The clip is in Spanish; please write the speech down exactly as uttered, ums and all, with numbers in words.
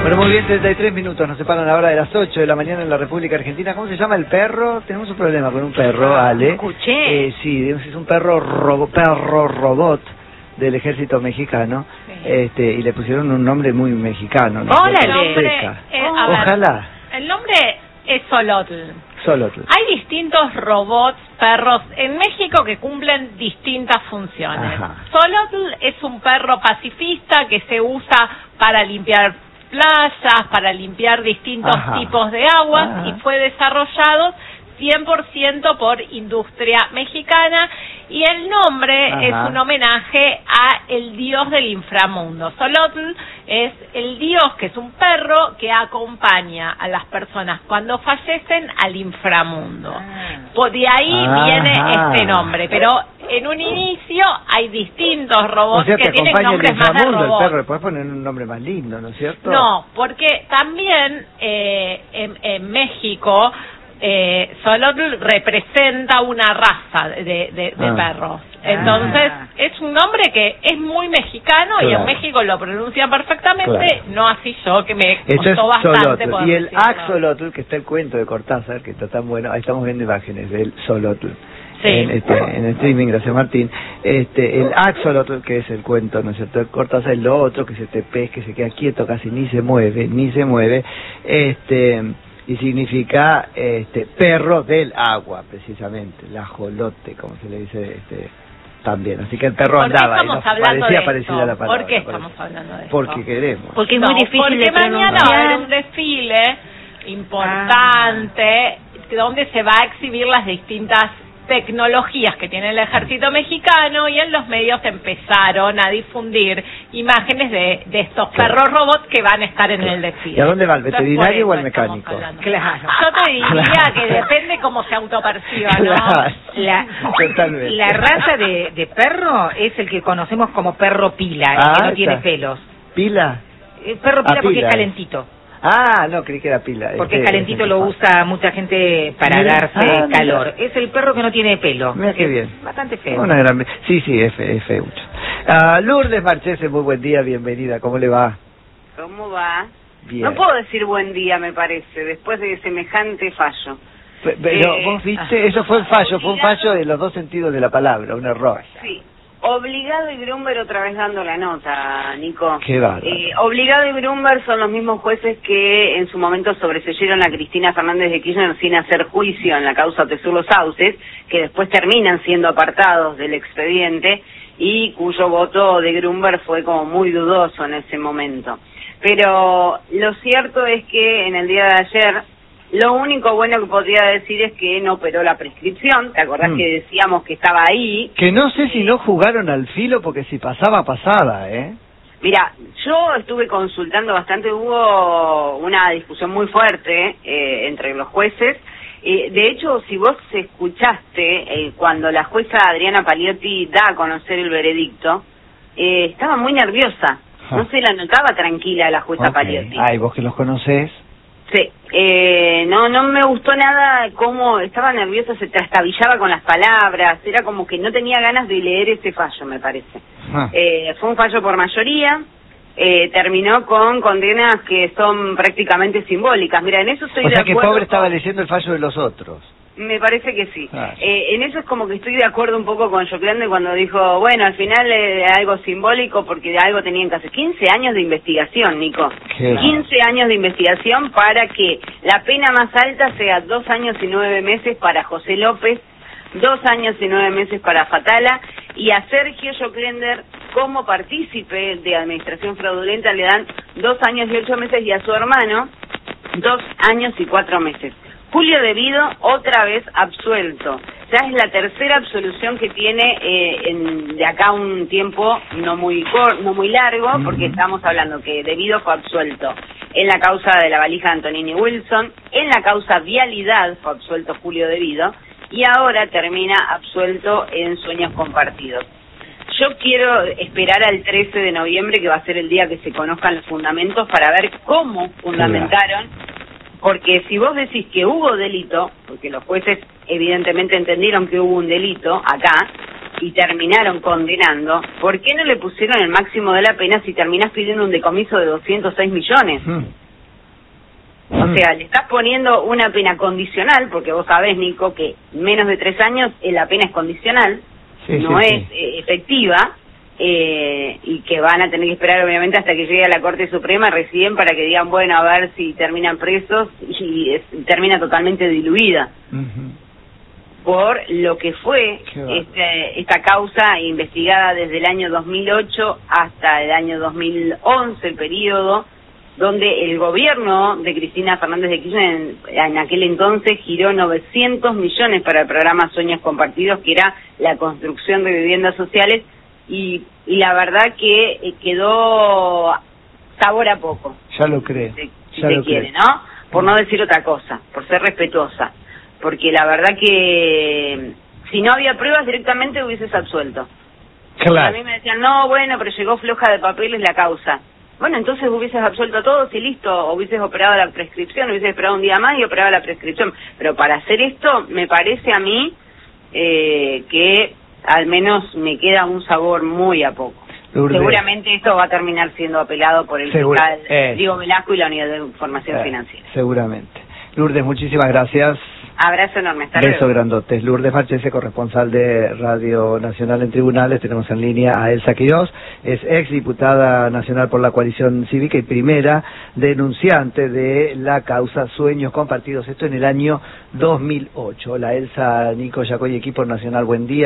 Bueno, muy bien, treinta y tres minutos, nos separan la hora de las ocho de la mañana en la República Argentina. ¿Cómo se llama el perro? Tenemos un problema con un perro, Ale. Escuché. Eh, sí, es un perro, robo, perro robot del ejército mexicano, sí. este y le pusieron un nombre muy mexicano, ¿no? ¡Órale! Eh, oh. Ojalá. El nombre es Xolotl. Xolotl. Hay distintos robots, perros en México que cumplen distintas funciones. Ajá. Xolotl es un perro pacifista que se usa para limpiar playas, para limpiar distintos Ajá. tipos de aguas Ajá. y fue desarrollado cien por ciento por industria mexicana, y el nombre Ajá. es un homenaje a el dios del inframundo. Xolotl es el dios, que es un perro que acompaña a las personas cuando fallecen al inframundo. Ah. De ahí Ajá. viene este nombre, pero en un inicio hay distintos robots, o sea, que tienen nombres más de robots. El perro, le puedes poner un nombre más lindo, ¿no es cierto? No, porque también eh, en, en México Eh, Xolotl representa una raza de, de, de ah. perros. Entonces, ah. es un nombre que es muy mexicano, claro. y en México lo pronuncian perfectamente, claro. no así yo, que me Esto costó es bastante. Y el axolotl, que está el cuento de Cortázar, que está tan bueno, ahí estamos viendo imágenes del Xolotl. Sí. En, este, en el streaming, gracias Martín. Este, el axolotl, que es el cuento, ¿no es cierto? El Cortázar es lo otro, que es este pez que se queda quieto, casi ni se mueve, ni se mueve. Este... y significa este perro del agua, precisamente, el ajolote, como se le dice este también. Así que el perro andaba y nos parecía parecida a la palabra. ¿Por qué estamos hablando de esto? Porque queremos. Porque es muy no, difícil porque de mañana va a haber un desfile importante ah. donde se va a exhibir las distintas tecnologías que tiene el ejército mexicano, y en los medios empezaron a difundir imágenes de, de estos claro. perros robots que van a estar en el desfile. ¿Y a dónde va, el veterinario o el mecánico? Claro. Yo te diría claro. que depende cómo se autoperciba, ¿no? Claro. La, la raza de, de perro es el que conocemos como perro pila, ah, el que no tiene pelos. ¿Pila? El perro pila, ah, porque pila. es calentito. Ah, no, creí que era pila. Porque este, calentito lo usa mucha gente para mira, darse ah, calor. Mira. Es el perro que no tiene pelo. Mira qué bien. Bastante feo. Una gran... Sí, sí, es, fe, es feucho. Uh, Lourdes Marchese, muy buen día, bienvenida. ¿Cómo le va? ¿Cómo va? Bien. No puedo decir buen día, me parece, después de semejante fallo. Pero eh, vos viste, eso fue un fallo, fue un fallo de los dos sentidos de la palabra, un error. Sí. Obligado y Grunberg otra vez dando la nota, Nico. Qué bárbaro. Eh, Obligado y Grunberg son los mismos jueces que en su momento sobreseyeron a Cristina Fernández de Kirchner sin hacer juicio en la causa Tesur Los Sauces, que después terminan siendo apartados del expediente y cuyo voto de Grunberg fue como muy dudoso en ese momento. Pero lo cierto es que en el día de ayer lo único bueno que podría decir es que no operó la prescripción. ¿Te acordás mm. que decíamos que estaba ahí? Que no sé si no jugaron al filo, porque si pasaba, pasaba, ¿eh? Mira, yo estuve consultando bastante, hubo una discusión muy fuerte eh, entre los jueces. Eh, de hecho, si vos escuchaste eh, cuando la jueza Adriana Paliotti da a conocer el veredicto, eh, estaba muy nerviosa. Ah. No se la notaba tranquila la jueza okay. Paliotti. Ay, vos que los conocés. Sí, eh, no no me gustó nada cómo estaba nerviosa, se trastabillaba con las palabras, era como que no tenía ganas de leer ese fallo, me parece. Ah. Eh, fue un fallo por mayoría, eh, terminó con condenas que son prácticamente simbólicas. Mira, en eso estoy o de sea acuerdo. Que pobre estaba leyendo el fallo de los otros. Me parece que sí. Ah. Eh, en eso es como que estoy de acuerdo un poco con Joclande cuando dijo, bueno, al final eh, algo simbólico porque de algo tenían que hacer. quince años de investigación, Nico. Qué quince años de investigación para que la pena más alta sea dos años y nueve meses para José López, dos años y nueve meses para Fatala, y a Sergio Joclender como partícipe de administración fraudulenta le dan dos años y ocho meses y a su hermano dos años y cuatro meses. Julio Devido, otra vez absuelto. Ya es la tercera absolución que tiene eh, en, de acá un tiempo no muy cor, no muy largo, porque estamos hablando que Devido fue absuelto en la causa de la valija de Antonini Wilson, en la causa Vialidad fue absuelto Julio Devido, y ahora termina absuelto en Sueños Compartidos. Yo quiero esperar al trece de noviembre, que va a ser el día que se conozcan los fundamentos, para ver cómo fundamentaron. Porque si vos decís que hubo delito, porque los jueces evidentemente entendieron que hubo un delito acá, y terminaron condenando, ¿por qué no le pusieron el máximo de la pena si terminás pidiendo un decomiso de doscientos seis millones? Mm. O sea, le estás poniendo una pena condicional, porque vos sabés, Nico, que menos de tres años la pena es condicional, sí, no sí, es sí. Eh, efectiva, eh, y que van a tener que esperar obviamente hasta que llegue a la Corte Suprema recién para que digan, bueno, a ver si terminan presos, y es, termina totalmente diluida. Uh-huh. Por lo que fue este, esta causa investigada desde el año dos mil ocho hasta el año dos mil once, el periodo donde el gobierno de Cristina Fernández de Kirchner en, en aquel entonces giró novecientos millones para el programa Sueños Compartidos, que era la construcción de viviendas sociales, y, y la verdad que quedó sabor a poco. Ya lo creo. Si, si ya se lo quiere, creo. ¿no? Por no decir otra cosa, por ser respetuosa. Porque la verdad que si no había pruebas directamente hubieses absuelto. Claro. A mí me decían, no, bueno, pero llegó floja de papeles la causa. Bueno, entonces hubieses absuelto a todos y listo, hubieses operado la prescripción, hubieses esperado un día más y operado la prescripción. Pero para hacer esto, me parece a mí eh, que al menos me queda un sabor muy a poco. Lourdes. Seguramente esto va a terminar siendo apelado por el Segura, fiscal eh, Diego Velasco y la Unidad de Información eh, Financiera. Seguramente. Lourdes, muchísimas gracias. Abrazo enorme. Hasta Beso luego. grandotes. Lourdes Marchese, corresponsal de Radio Nacional en Tribunales. Tenemos en línea a Elsa Quiroz, es ex diputada nacional por la Coalición Cívica y primera denunciante de la causa Sueños Compartidos. Esto en el año dos mil ocho. Hola Elsa, Nico Yacoy, equipo nacional, buen día.